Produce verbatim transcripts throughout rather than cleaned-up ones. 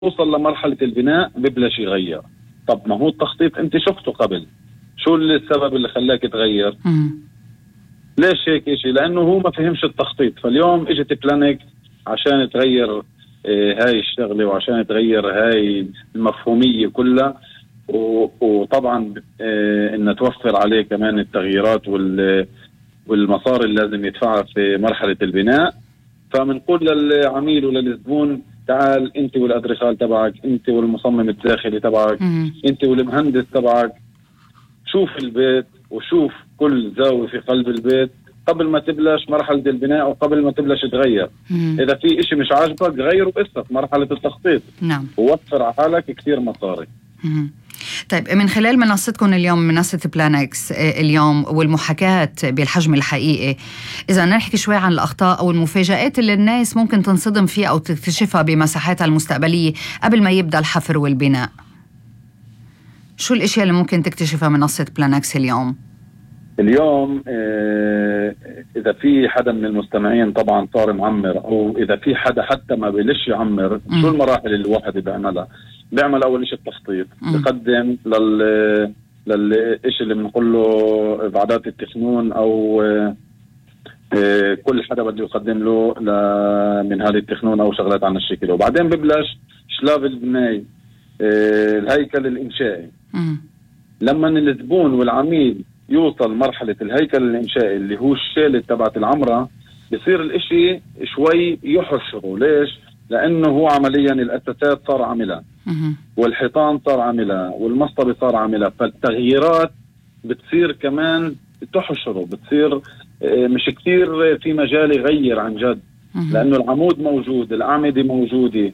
توصل لمرحلة البناء ببلش يغير. طب ما هو التخطيط انت شفته قبل، شو السبب اللي خلاك تغير؟ مم. ليش هيك اشي؟ لانه هو ما فهمش التخطيط. فاليوم اجت بلانك عشان تغير اه هاي الشغلة وعشان تغير هاي المفهومية كلها، وطبعا اه ان توفر عليه كمان التغييرات والمصاري اللي لازم يدفعها في مرحلة البناء. فمنقول للعميل وللزبون تعال انت والادريخال تبعك، انت والمصمم الداخلي تبعك، مم. انت والمهندس تبعك، شوف البيت وشوف كل زاوية في قلب البيت قبل ما تبلش مرحلة البناء وقبل ما تبلش تغير. مم. اذا في اشي مش عاجبك غيره بس في مرحلة التخطيط. نعم. ووفر على حالك كثير مصاري. مم. طيب، من خلال منصتكم اليوم، منصة بلانكس اليوم، والمحاكاة بالحجم الحقيقي، إذا نحكي شوي عن الأخطاء أو المفاجآت اللي الناس ممكن تنصدم فيها أو تكتشفها بمساحاتها المستقبلية قبل ما يبدأ الحفر والبناء، شو الأشياء اللي ممكن تكتشفها منصة بلانكس اليوم؟ اليوم اه إذا في حدا من المستمعين طبعا صار معمر، أو إذا في حدا حتى ما بلش يعمر، م. شو المراحل اللي الواحد بيعملها؟ بيعمل أول إشي التخطيط، بقدم لل للإشي اللي بنقول له إبعادات التخنون، أو اه اه كل حدا بده يقدم له من هذه التخنون أو شغلات عن الشكل. وبعدين ببلش شلاب البناء، اه الهيكل الإنشائي. م. لما الزبون والعميل يوصل مرحلة الهيكل الإنشائي اللي هو الشالة تبعت العمرة، بصير الاشي شوي يحشره. ليش؟ لأنه هو عمليا الأساسات صار عاملها، والحيطان صار عاملها، والمصطبة صار عاملها. فالتغييرات بتصير كمان تحشره، بتصير مش كتير في مجال يغير عن جد، لأنه العمود موجود، الأعمدة موجودة،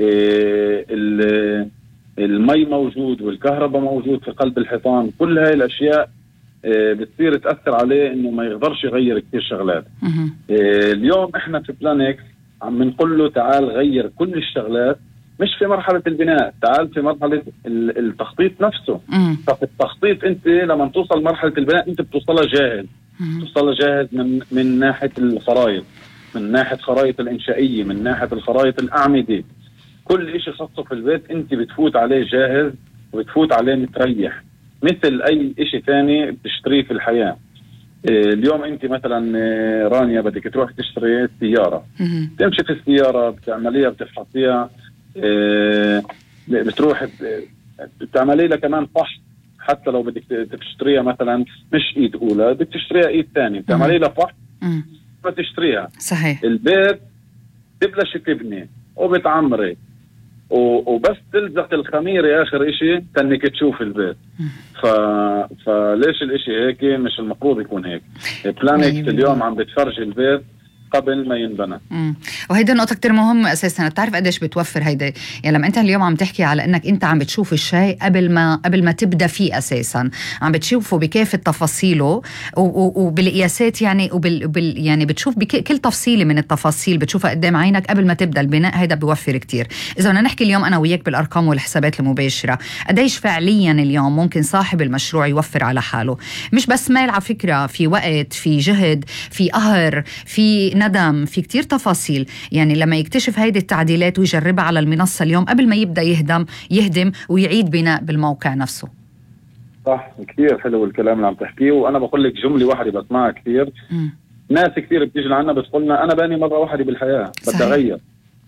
المي موجود، والكهرباء موجود في قلب الحيطان. كل هاي الأشياء بتصير تأثر عليه إنه ما يقدرش يغير كتير شغلات. اليوم إحنا في بلانكس عم نقول له تعال غير كل الشغلات، مش في مرحلة البناء، تعال في مرحلة التخطيط نفسه. ففي التخطيط أنت لما توصل مرحلة البناء أنت بتوصلها جاهز، بتوصلها جاهز من من ناحية الخرائط، من ناحية خرائط الإنشائية، من ناحية الخرائط الأعمدة. كل إشي خاصه في البيت أنت بتفوت عليه جاهز وبتفوت عليه متريح، مثل أي إشي ثاني بتشتريه في الحياة. إيه اليوم أنت مثلا رانيا بدك تروح تشتري سيارة، تمشي في السيارة بتعمليها بتفحصيها، إيه بتروح بتعملي لها كمان فحص. حتى لو بدك تشتريها مثلا مش إيد أولى، بدك تشتريها إيد ثانية، بتعملي لها فحص فتشتريها. صحيح. البيت تبلش تبني وبتعمري وبس تلزق الخميرة آخر إشي تنك تشوف البيت. ف... فليش الإشي هيك؟ مش المفروض يكون هيك. بلانكس اليوم عم بتفرج البيت قبل ما ينبنى. وهيدا نقطة كتير مهمة أساساً. بتعرف قديش بتوفر هيدا؟ يعني لما أنت اليوم عم تحكي على أنك أنت عم بتشوف الشيء قبل ما قبل ما تبدأ فيه أساساً، عم بتشوفه بكافة تفاصيله وبالقياسات، يعني وبال بال يعني بتشوف بكل تفصيلة من التفاصيل بتشوفها قدام عينك قبل ما تبدأ البناء. هيدا بيوفر كتير. إذا بدنا نحكي اليوم أنا وياك بالأرقام والحسابات المباشرة، قديش فعلياً اليوم ممكن صاحب المشروع يوفر على حاله؟ مش بس مال، على فكرة، في وقت، في جهد، في قهر، في ندم، في كتير تفاصيل. يعني لما يكتشف هيدي التعديلات ويجربها على المنصة اليوم قبل ما يبدأ يهدم يهدم ويعيد بناء بالموقع نفسه. صح، كتير حلو الكلام اللي عم تحكيه. وأنا بقول لك جملة واحدة بسمعها كتير، م. ناس كتير بتيجي لعنا بتقولنا أنا باني مرة واحدة بالحياة بدي أغير.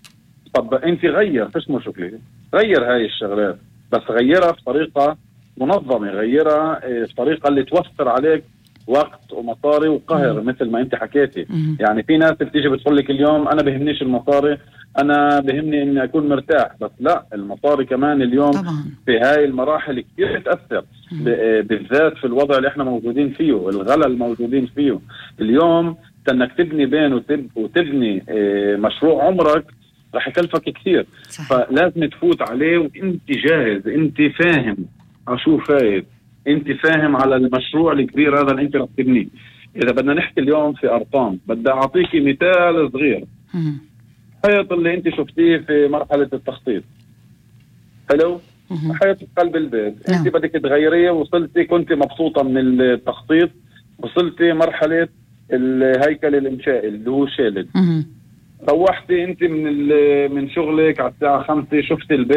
طب أنت غير، فيش مشكلة، غير هاي الشغلات، بس غيرها بطريقة منظمة، غيرها بطريقة اللي توفر عليك وقت ومصاري وقهر. م. مثل ما انت حكيتي. م. يعني في ناس بتيجي بتقول لك اليوم انا بهمنيش المصاري، انا بهمني اني اكون مرتاح. بس لا، المصاري كمان اليوم طبعا في هاي المراحل كثير بتأثر، بالذات في الوضع اللي احنا موجودين فيه، الغلا الموجودين فيه اليوم. انك تبني بين وتب وتبني مشروع عمرك رح يكلفك كثير. فلازم تفوت عليه وانت جاهز، انت فاهم عشو فايد، انت فاهم على المشروع الكبير هذا اللي انت رح تبنيه. اذا بدنا نحكي اليوم في ارقام، بدي اعطيكي مثال صغير. حيط اللي انت شفتيه في مرحلة التخطيط، حلو، حيط قلب البيت، انت بدك تغيريه، وصلتي كنت مبسوطة من التخطيط، وصلتي مرحلة الهيكل الانشائي اللي هو شالد. روحتي انت من من شغلك على الساعه خمسة، شفت البيت